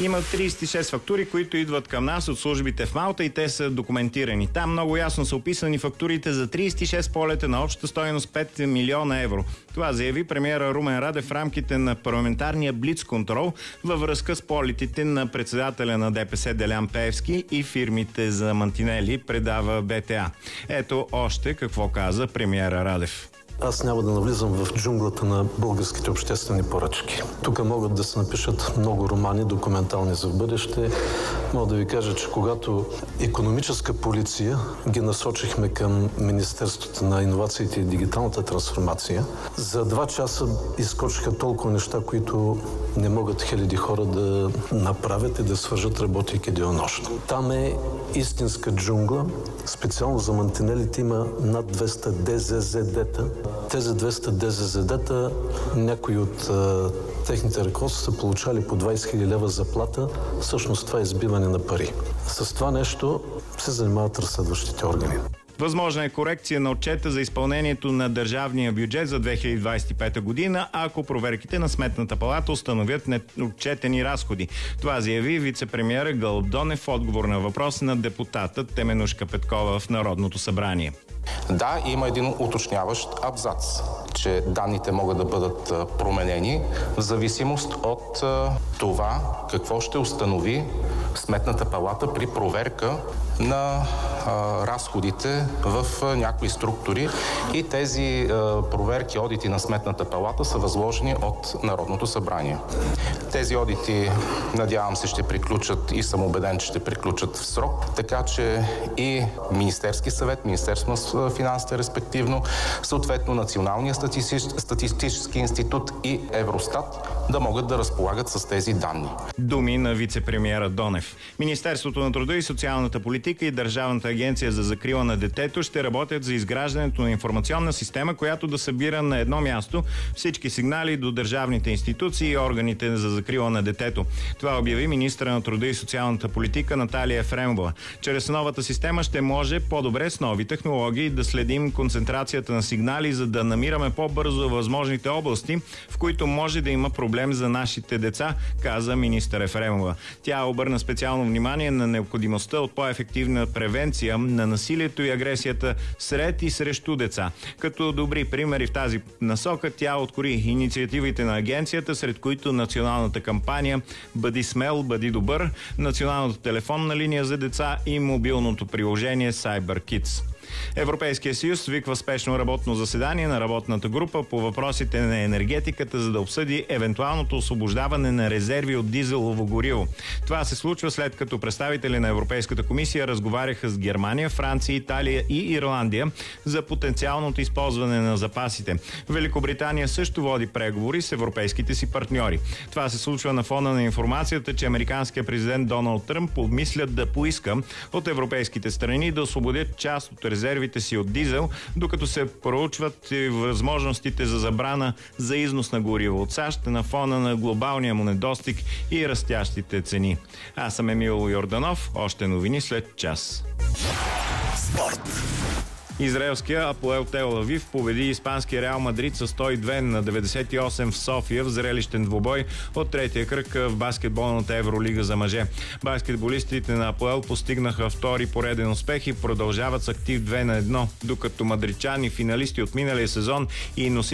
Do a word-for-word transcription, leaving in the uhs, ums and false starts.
Има тридесет и шест фактури, които идват към нас от службите в Малта и те са документирани. Там много ясно са описани фактурите за тридесет и шест полета на обща стойност пет милиона евро. Това заяви премиера Румен Радев в рамките на парламентарния блиц-контрол във връзка с полетите на председателя на ДПС Делян Пеевски и фирмите за мантинели, предава БТА. Ето още какво каза премиера Радев. Аз няма да навлизам в джунглата на българските обществени поръчки. Тук могат да се напишат много романи, документални за в бъдеще. Мога да ви кажа, че когато икономическа полиция ги насочихме към Министерството на иновациите и дигиталната трансформация, за два часа изкочиха толкова неща, които не могат хиляди хора да направят и да свържат, работейки денонощно. Там е истинска джунгла. Специално за мантинелите има над двеста ДЗЗД-та. Тези двеста ДЗЗД-та, някои от а, техните ръководства са получали по двадесет хиляди лева заплата. Всъщност това е избиване на пари. С това нещо се занимават разследващите органи. Възможна е корекция на отчета за изпълнението на държавния бюджет за две хиляди двадесет и пета година, ако проверките на Сметната палата установят неотчетени разходи. Това заяви вице-премиера Гълъб Донев в отговор на въпрос на депутата Теменужка Петкова в Народното събрание. Да, има един уточняващ абзац, че данните могат да бъдат променени в зависимост от това какво ще установи Сметната палата при проверка на а, разходите в а, някои структури и тези а, проверки, одити на Сметната палата са възложени от Народното събрание. Тези одити, надявам се, ще приключат и съм убеден, че ще приключат в срок, така че и Министерски съвет, Министерство на финансите респективно, съответно Националния статистически институт и Евростат да могат да разполагат с тези данни. Думи на вице-премиера Донев. Министерството на труда и социалната политика и Държавната агенция за закрила на детето ще работят за изграждането на информационна система, която да събира на едно място всички сигнали до държавните институции и органите за закрила на детето. Това обяви министъра на труда и социалната политика Наталия Ефремова. Чрез новата система ще може по-добре с нови технологии да следим концентрацията на сигнали, за да намираме по-бързо възможните области, в които може да има проблем за нашите деца, каза министър Ефремова. Тя обърна специално внимание на необходимостта от по-ефективна превенция на насилието и агресията сред и срещу деца. Като добри примери в тази насока тя откори инициативите на агенцията, сред които националната кампания "Бъди смел, бъди добър", националната телефонна линия за деца и мобилното приложение Cyber Kids. Европейския съюз свиква спешно работно заседание на работната група по въпросите на енергетиката, за да обсъди евентуалното освобождаване на резерви от дизелово гориво. Това се случва след като представители на Европейската комисия разговаряха с Германия, Франция, Италия и Ирландия за потенциалното използване на запасите. Великобритания също води преговори с европейските си партньори. Това се случва на фона на информацията, че американският президент Доналд Тръмп обмислят да поиска от европейските страни да освободят част от резервите си от дизел, докато се проучват и възможностите за забрана за износ на гориво от САЩ на фона на глобалния му недостиг и растящите цени. Аз съм Емил Йорданов. Още новини след час. Спорт. Израелския Апоел Тел Авив победи испанския Реал Мадрид с сто и две на деветдесет и осем в София в зрелищен двубой от третия кръг в баскетболната Евролига за мъже. Баскетболистите на Апоел постигнаха втори пореден успех и продължават с актив две на едно, докато мадридчани, финалисти от миналия сезон и носители